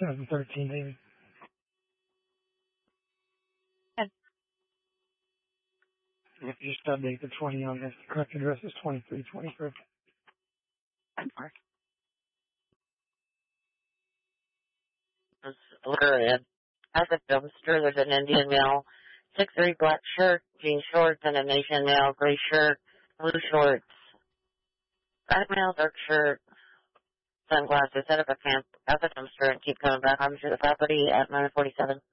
2013, David. If you just update the 20 on this, the correct address is 2323. Literally, at the dumpster, there's an Indian male, 6'3", black shirt, jean shorts, and an Asian male, gray shirt, blue shorts. Black male, dark shirt, sunglasses, set up a camp at the dumpster and keep coming back onto the property at 947.